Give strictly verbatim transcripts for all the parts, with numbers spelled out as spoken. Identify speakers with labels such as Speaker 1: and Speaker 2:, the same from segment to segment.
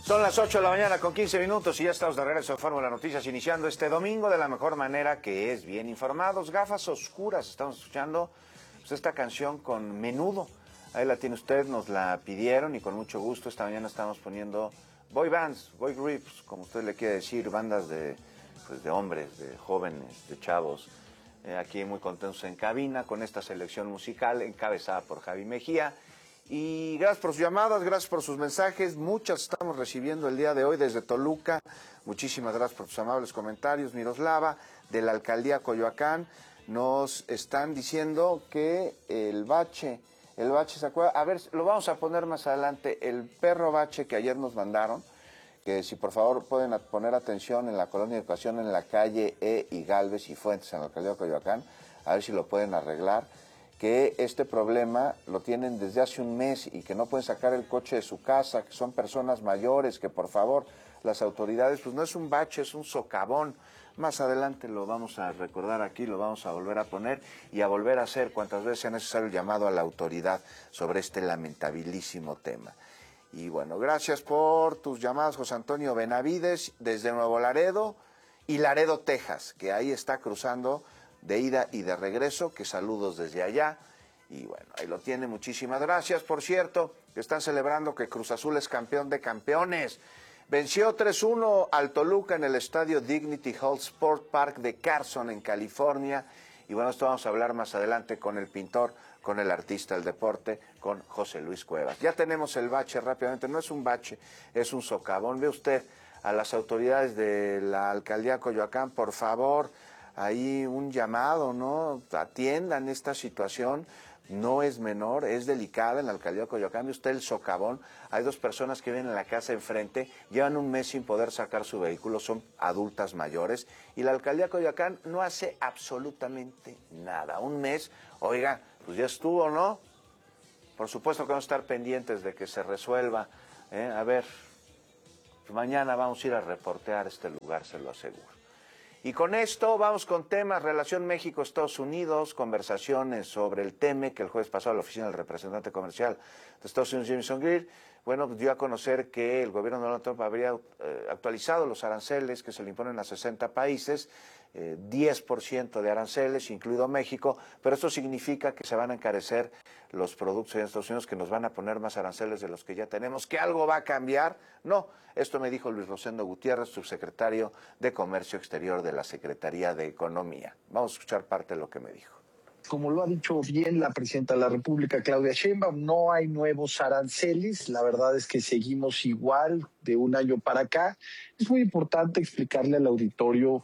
Speaker 1: Son las ocho de la mañana con quince minutos y ya estamos de regreso en Fórmula Noticias, iniciando este domingo de la mejor manera, que es bien informados. Gafas oscuras, estamos escuchando pues, esta canción con Menudo. Ahí la tiene usted, nos la pidieron y con mucho gusto esta mañana estamos poniendo boy bands, boy groups, como usted le quiere decir, bandas de, pues, de hombres, de jóvenes, de chavos. Eh, aquí muy contentos en cabina con esta selección musical encabezada por Javi Mejía. Y gracias por sus llamadas, gracias por sus mensajes, muchas estamos recibiendo el día de hoy desde Toluca. Muchísimas gracias por sus amables comentarios. Miroslava, de la Alcaldía Coyoacán, nos están diciendo que el bache, el bache se acuerda, a ver, lo vamos a poner más adelante, el perro bache que ayer nos mandaron, que si por favor pueden poner atención en la colonia de educación en la calle E y Galvez y Fuentes en la Alcaldía Coyoacán, a ver si lo pueden arreglar. Que este problema lo tienen desde hace un mes y que no pueden sacar el coche de su casa, que son personas mayores, que por favor las autoridades, pues no es un bache, es un socavón. Más adelante lo vamos a recordar aquí, lo vamos a volver a poner y a volver a hacer cuantas veces sea necesario el llamado a la autoridad sobre este lamentabilísimo tema. Y bueno, gracias por tus llamadas, José Antonio Benavides, desde Nuevo Laredo y Laredo, Texas, que ahí está cruzando de ida y de regreso, que saludos desde allá, y bueno, ahí lo tiene, muchísimas gracias. Por cierto, que están celebrando que Cruz Azul es campeón de campeones, venció tres uno al Toluca en el estadio Dignity Health Sport Park de Carson, en California, y bueno, esto vamos a hablar más adelante con el pintor, con el artista del deporte, con José Luis Cuevas. Ya tenemos el bache rápidamente, no es un bache, es un socavón. Ve usted a las autoridades de la Alcaldía Coyoacán, por favor, ahí un llamado, ¿no? Atiendan esta situación, no es menor, es delicada en la Alcaldía de Coyoacán. Ve usted el socavón, hay dos personas que viven en la casa enfrente, llevan un mes sin poder sacar su vehículo, son adultas mayores, y la Alcaldía de Coyoacán no hace absolutamente nada. Un mes, oiga, pues ya estuvo, ¿no? Por supuesto que vamos a estar pendientes de que se resuelva, ¿eh? A ver, pues mañana vamos a ir a reportear este lugar, se lo aseguro. Y con esto vamos con temas, relación México-Estados Unidos, conversaciones sobre el T M E C, que el jueves pasado la oficina del representante comercial de Estados Unidos, Jameson Greer, bueno, dio a conocer que el gobierno de Donald Trump habría eh, actualizado los aranceles que se le imponen a sesenta países, eh, diez por ciento de aranceles, incluido México, pero esto significa que se van a encarecer los productos en Estados Unidos, que nos van a poner más aranceles de los que ya tenemos, que algo va a cambiar. No, esto me dijo Luis Rosendo Gutiérrez, subsecretario de Comercio Exterior de la Secretaría de Economía. Vamos a escuchar parte de lo que me dijo.
Speaker 2: Como lo ha dicho bien la presidenta de la República, Claudia Sheinbaum, no hay nuevos aranceles. La verdad es que seguimos igual de un año para acá. Es muy importante explicarle al auditorio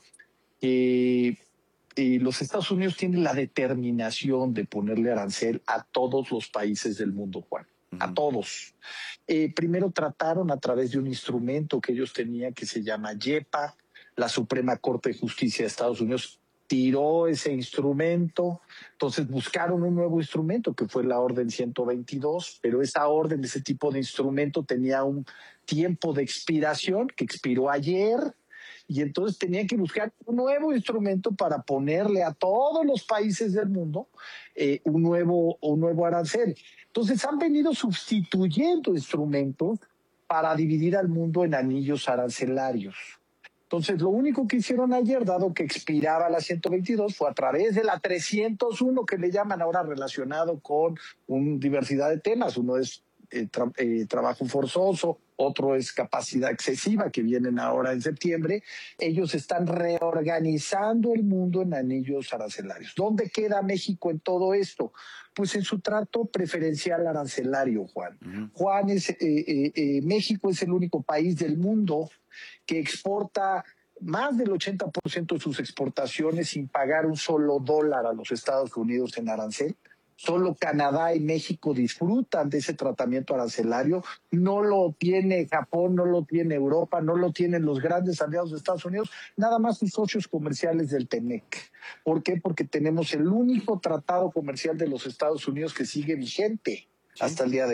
Speaker 2: que eh, los Estados Unidos tienen la determinación de ponerle arancel a todos los países del mundo, Juan. A todos. Eh, primero trataron a través de un instrumento que ellos tenían que se llama YEPA. La Suprema Corte de Justicia de Estados Unidos tiró ese instrumento, entonces buscaron un nuevo instrumento que fue la Orden ciento veintidós, pero esa orden, ese tipo de instrumento tenía un tiempo de expiración que expiró ayer, y entonces tenían que buscar un nuevo instrumento para ponerle a todos los países del mundo eh, un nuevo, un nuevo arancel. Entonces han venido sustituyendo instrumentos para dividir al mundo en anillos arancelarios. Entonces, lo único que hicieron ayer, dado que expiraba la ciento veintidós, fue a través de la trescientos uno, que le llaman ahora, relacionado con una diversidad de temas. Uno es eh, tra eh, trabajo forzoso, otro es capacidad excesiva, que vienen ahora en septiembre. Ellos están reorganizando el mundo en anillos arancelarios. ¿Dónde queda México en todo esto? Pues en su trato preferencial arancelario, Juan. Uh-huh. Juan, es, eh, eh, eh, México es el único país del mundo que exporta más del ochenta por ciento de sus exportaciones sin pagar un solo dólar a los Estados Unidos en arancel. Solo Canadá y México disfrutan de ese tratamiento arancelario. No lo tiene Japón, no lo tiene Europa, no lo tienen los grandes aliados de Estados Unidos, nada más sus socios comerciales del T M E C. ¿Por qué? Porque tenemos el único tratado comercial de los Estados Unidos que sigue vigente, ¿sí?, hasta el día de hoy.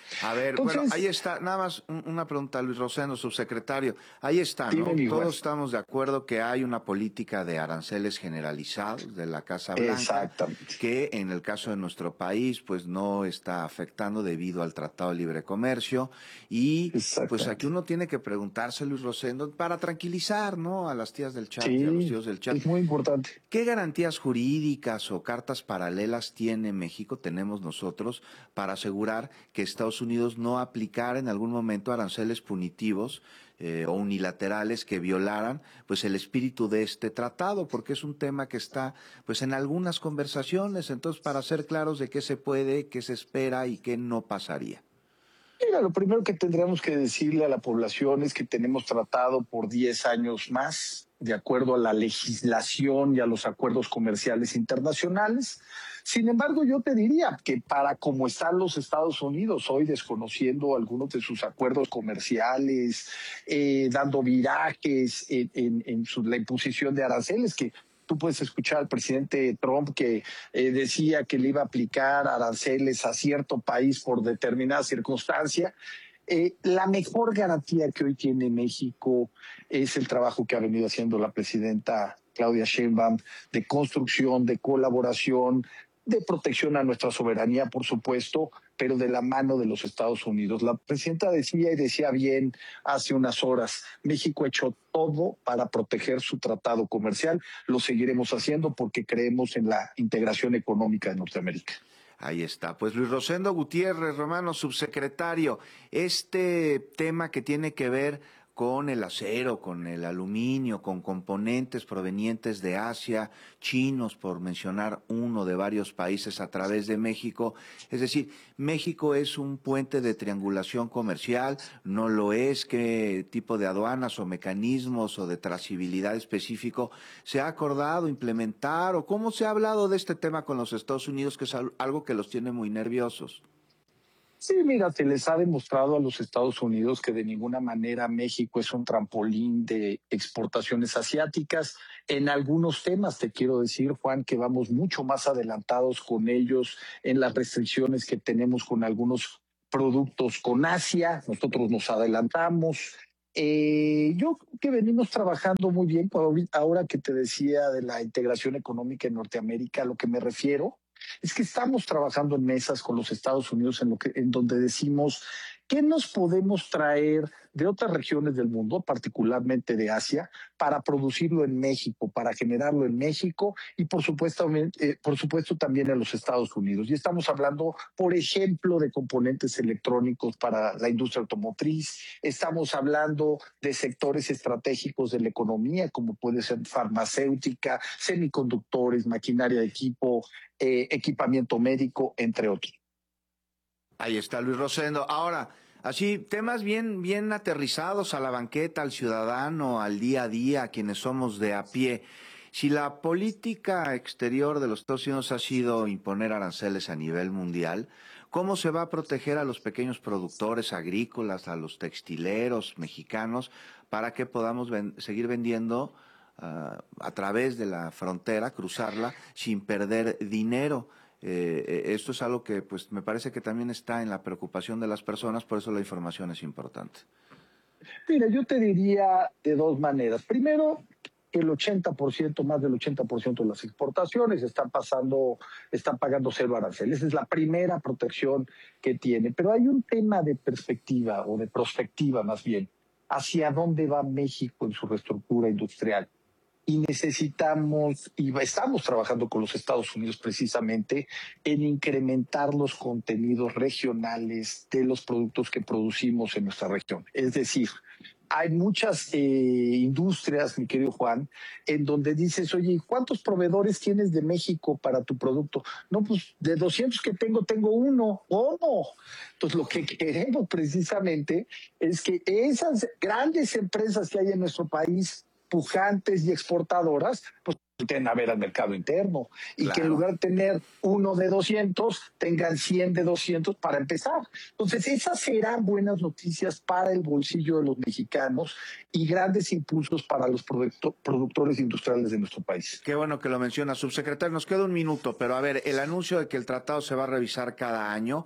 Speaker 1: A ver,
Speaker 2: Entonces,
Speaker 1: bueno, ahí está, nada más una pregunta, Luis Rosendo, subsecretario. Ahí está, ¿no? Todos estamos de acuerdo que hay una política de aranceles generalizados de la Casa Blanca, que en el caso de nuestro país, pues no está afectando debido al Tratado de Libre Comercio. Y pues aquí uno tiene que preguntarse, Luis Rosendo, para tranquilizar, ¿no? A las tías del chat
Speaker 2: sí,
Speaker 1: y a los tíos del chat.
Speaker 2: Es muy importante.
Speaker 1: ¿Qué garantías jurídicas o cartas paralelas tiene México, tenemos nosotros, para asegurar que Estados Unidos no aplicara en algún momento aranceles punitivos eh, o unilaterales que violaran pues el espíritu de este tratado? Porque es un tema que está pues en algunas conversaciones, entonces para ser claros de qué se puede, qué se espera y qué no pasaría.
Speaker 2: Mira, lo primero que tendríamos que decirle a la población es que tenemos tratado por diez años más, de acuerdo a la legislación y a los acuerdos comerciales internacionales. Sin embargo, yo te diría que para como están los Estados Unidos hoy, desconociendo algunos de sus acuerdos comerciales, eh, dando virajes en, en, en su, la imposición de aranceles, que tú puedes escuchar al presidente Trump que eh, decía que le iba a aplicar aranceles a cierto país por determinada circunstancia. Eh, la mejor garantía que hoy tiene México es el trabajo que ha venido haciendo la presidenta Claudia Sheinbaum de construcción, de colaboración, de protección a nuestra soberanía, por supuesto, pero de la mano de los Estados Unidos. La presidenta decía y decía bien hace unas horas, México ha hecho todo para proteger su tratado comercial. Lo seguiremos haciendo porque creemos en la integración económica de Norteamérica.
Speaker 1: Ahí está. Pues Luis Rosendo Gutiérrez, Romano, subsecretario, este tema que tiene que ver con el acero, con el aluminio, con componentes provenientes de Asia, chinos, por mencionar uno de varios países a través de México. Es decir, México es un puente de triangulación comercial, no lo es. ¿Qué tipo de aduanas o mecanismos o de trazabilidad específico se ha acordado implementar o cómo se ha hablado de este tema con los Estados Unidos, que es algo que los tiene muy nerviosos?
Speaker 2: Sí, mira, se les ha demostrado a los Estados Unidos que de ninguna manera México es un trampolín de exportaciones asiáticas. En algunos temas, te quiero decir, Juan, que vamos mucho más adelantados con ellos en las restricciones que tenemos con algunos productos con Asia. Nosotros nos adelantamos. Eh, yo creo que venimos trabajando muy bien. Ahora que te decía de la integración económica en Norteamérica, a lo que me refiero es que estamos trabajando en mesas con los Estados Unidos en, lo que, en donde decimos qué nos podemos traer de otras regiones del mundo, particularmente de Asia, para producirlo en México, para generarlo en México y por supuesto, eh, por supuesto también en los Estados Unidos. Y estamos hablando, por ejemplo, de componentes electrónicos para la industria automotriz, estamos hablando de sectores estratégicos de la economía, como puede ser farmacéutica, semiconductores, maquinaria de equipo, eh, equipamiento médico, entre otros.
Speaker 1: Ahí está Luis Rosendo. Ahora, así, temas bien, bien aterrizados a la banqueta, al ciudadano, al día a día, a quienes somos de a pie. Si la política exterior de los Estados Unidos ha sido imponer aranceles a nivel mundial, ¿cómo se va a proteger a los pequeños productores agrícolas, a los textileros mexicanos, para que podamos ven- seguir vendiendo uh, a través de la frontera, cruzarla, sin perder dinero? Eh, esto es algo que pues me parece que también está en la preocupación de las personas, por eso la información es importante.
Speaker 2: Mira, yo te diría de dos maneras. Primero, el ochenta por ciento, más del ochenta por ciento de las exportaciones están pasando, están pagando cero aranceles. Esa es la primera protección que tiene. Pero hay un tema de perspectiva o de prospectiva más bien. ¿Hacia dónde va México en su reestructura industrial? Y necesitamos, y estamos trabajando con los Estados Unidos precisamente en incrementar los contenidos regionales de los productos que producimos en nuestra región. Es decir, hay muchas eh, industrias, mi querido Juan, en donde dices, oye, ¿cuántos proveedores tienes de México para tu producto? No, pues de doscientos que tengo, tengo uno. ¿Cómo? Entonces, lo que queremos precisamente es que esas grandes empresas que hay en nuestro país, pujantes y exportadoras, pues volteen a ver al mercado interno y claro, que en lugar de tener uno de doscientos, tengan cien de doscientos para empezar. Entonces, esas serán buenas noticias para el bolsillo de los mexicanos y grandes impulsos para los producto, productores industriales de nuestro país.
Speaker 1: Qué bueno que lo menciona, subsecretario. Nos queda un minuto, pero a ver, el anuncio de que el tratado se va a revisar cada año,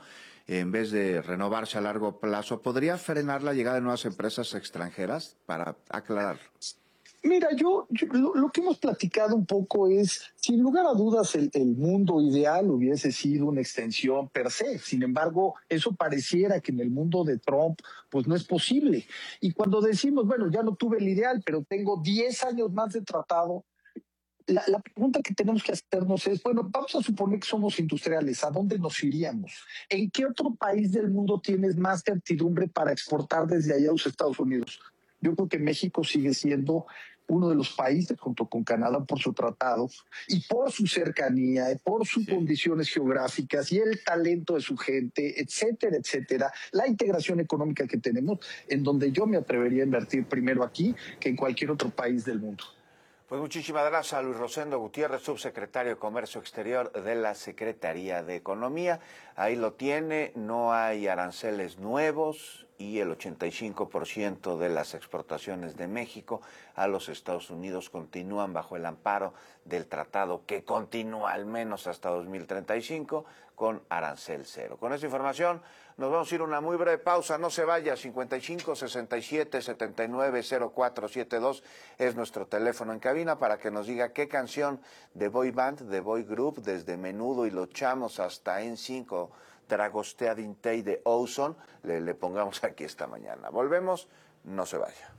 Speaker 1: en vez de renovarse a largo plazo, ¿podría frenar la llegada de nuevas empresas extranjeras? Para aclarar.
Speaker 2: Mira, yo, yo lo, lo que hemos platicado un poco es, sin lugar a dudas, el, el mundo ideal hubiese sido una extensión per se. Sin embargo, eso pareciera que en el mundo de Trump, pues no es posible. Y cuando decimos, bueno, ya no tuve el ideal, pero tengo diez años más de tratado, la, la pregunta que tenemos que hacernos es, bueno, vamos a suponer que somos industriales, ¿a dónde nos iríamos? ¿En qué otro país del mundo tienes más certidumbre para exportar desde allá a los Estados Unidos? Yo creo que México sigue siendo uno de los países, junto con Canadá, por su tratado y por su cercanía, por sus sí. condiciones geográficas y el talento de su gente, etcétera, etcétera, la integración económica que tenemos, en donde yo me atrevería a invertir primero aquí que en cualquier otro país del mundo.
Speaker 1: Pues muchísimas gracias a Luis Rosendo Gutiérrez, subsecretario de Comercio Exterior de la Secretaría de Economía. Ahí lo tiene, no hay aranceles nuevos y el ochenta y cinco por ciento de las exportaciones de México a los Estados Unidos continúan bajo el amparo del tratado que continúa al menos hasta dos mil treinta y cinco con arancel cero. Con esta información nos vamos a ir a una muy breve pausa, no se vaya, cincuenta y cinco, sesenta y siete, setenta y nueve, cero cuatro setenta y dos es nuestro teléfono en cabina para que nos diga qué canción de boy band, de boy group, desde Menudo y Los Chamos hasta N cinco, Dragostea Dintei de Ozone, le, le pongamos aquí esta mañana. Volvemos, no se vaya.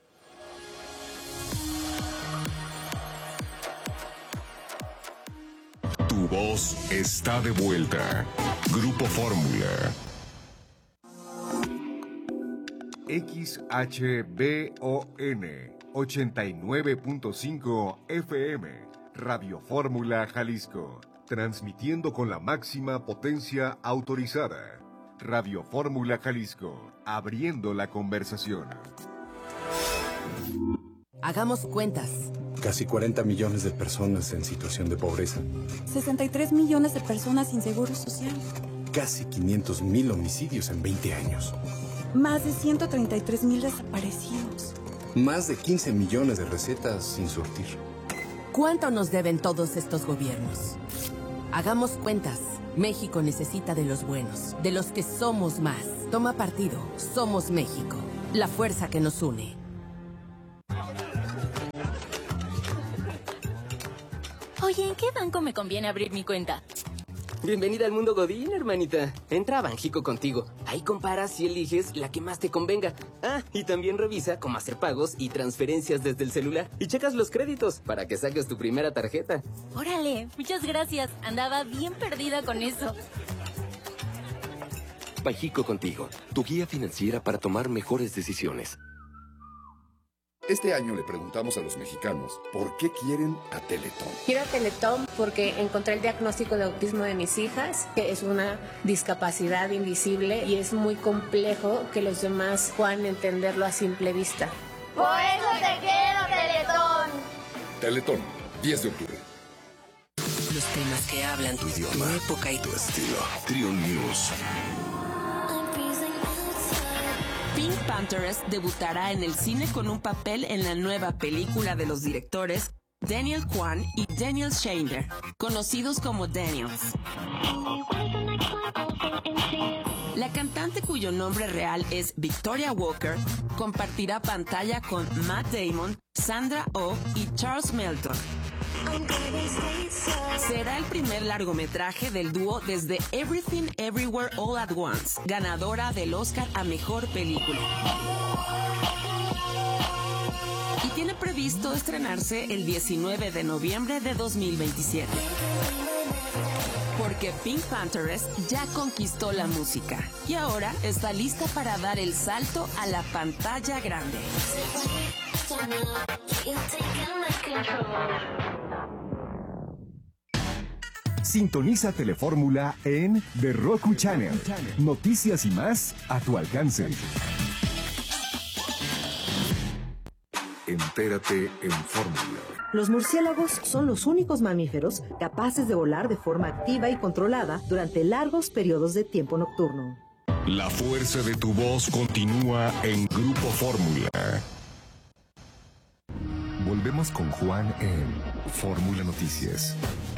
Speaker 3: Tu voz está de vuelta. Grupo Fórmula. X H B O N ochenta y nueve punto cinco F M, Radio Fórmula Jalisco, transmitiendo con la máxima potencia autorizada. Radio Fórmula Jalisco, abriendo la conversación.
Speaker 4: Hagamos cuentas.
Speaker 5: Casi cuarenta millones de personas en situación de pobreza.
Speaker 6: sesenta y tres millones de personas sin seguro social.
Speaker 5: Casi quinientos mil homicidios en veinte años.
Speaker 6: Más de ciento treinta y tres mil desaparecidos.
Speaker 5: Más de quince millones de recetas sin surtir.
Speaker 4: ¿Cuánto nos deben todos estos gobiernos? Hagamos cuentas. México necesita de los buenos, de los que somos más. Toma partido. Somos México. La fuerza que nos une.
Speaker 7: Oye, ¿en qué banco me conviene abrir mi cuenta?
Speaker 8: Bienvenida al mundo Godín, hermanita. Entra a Banjico contigo. Ahí comparas y eliges la que más te convenga. Ah, y también revisa cómo hacer pagos y transferencias desde el celular. Y checas los créditos para que saques tu primera tarjeta.
Speaker 7: Órale, muchas gracias. Andaba bien perdida con eso.
Speaker 9: Banjico contigo, tu guía financiera para tomar mejores decisiones.
Speaker 10: Este año le preguntamos a los mexicanos por qué quieren a Teletón.
Speaker 11: Quiero a Teletón porque encontré el diagnóstico de autismo de mis hijas, que es una discapacidad invisible y es muy complejo que los demás puedan entenderlo a simple vista.
Speaker 12: Por eso te quiero, Teletón.
Speaker 10: Teletón, diez de octubre.
Speaker 4: Los temas que hablan tu idioma, tu época y tu estilo.
Speaker 3: Trio News.
Speaker 13: Pink Panthers debutará en el cine con un papel en la nueva película de los directores Daniel Kwan y Daniel Shander, conocidos como Daniels. La cantante, cuyo nombre real es Victoria Walker, compartirá pantalla con Matt Damon, Sandra Oh y Charles Melton. Será el primer largometraje del dúo desde Everything Everywhere All at Once, ganadora del Oscar a Mejor Película. Y tiene previsto estrenarse el diecinueve de noviembre de dos mil veintisiete. Porque Pink Panthers ya conquistó la música y ahora está lista para dar el salto a la pantalla grande.
Speaker 3: Sintoniza Telefórmula en The Roku Channel. Noticias y más a tu alcance. Entérate en Fórmula.
Speaker 14: Los murciélagos son los únicos mamíferos capaces de volar de forma activa y controlada durante largos periodos de tiempo nocturno.
Speaker 3: La fuerza de tu voz continúa en Grupo Fórmula. Volvemos con Juan en Fórmula Noticias.